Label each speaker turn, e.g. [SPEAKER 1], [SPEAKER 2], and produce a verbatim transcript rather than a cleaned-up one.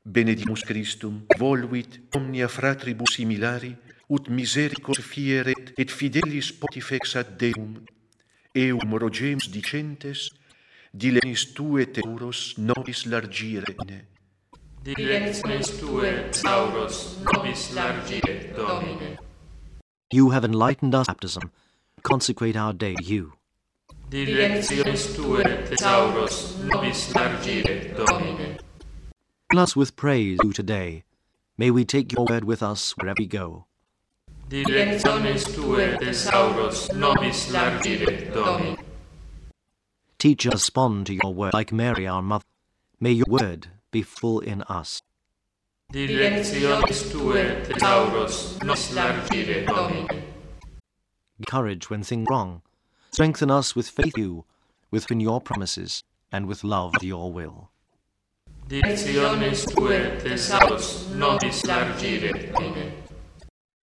[SPEAKER 1] benedicamus Christum, voluit omnia fratribus similari, ut misericors fieret et fidelis pontifex ad Deum, eum rogemus dicentes, dilenis tue teuros nobis largire,
[SPEAKER 2] dilectionis tue thesauros nobis largire, Domine.
[SPEAKER 3] You have enlightened us, baptism. Consecrate our day to you.
[SPEAKER 2] Dilectionis tue thesauros nobis largire, Domine.
[SPEAKER 3] Fill us with praise you today. May we take your word with us wherever we go.
[SPEAKER 2] Dilectionis tue thesauros nobis largire, Domine.
[SPEAKER 3] Teach us to respond to your word like Mary our mother. May your word be full in us.
[SPEAKER 2] Dilectionis tue thesauros nobis largire, Domine.
[SPEAKER 3] Courage when things are wrong. Strengthen us with faith in you, within your promises, and with love to your will.
[SPEAKER 2] Dilectionis tue thesauros nobis largire, Domine.